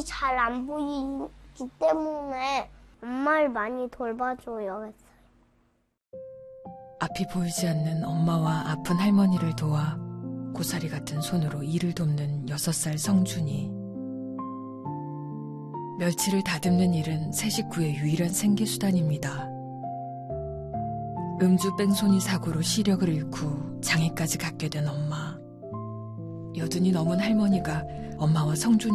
잘 안 보이기 때문에 엄마를 많이 돌봐줘요 했어요. 앞이 보이지 않는 엄마와 아픈 할머니를 도와 고사리 같은 손으로 일을 돕는 6살 성준이. 멸치를 다듬는 일은 새 식구의 유일한 생계수단입니다. 음주 뺑소니 사고로 시력을 잃고 장애까지 갖게 된 엄마. 여든이 넘은 할머니가 엄마와 성준이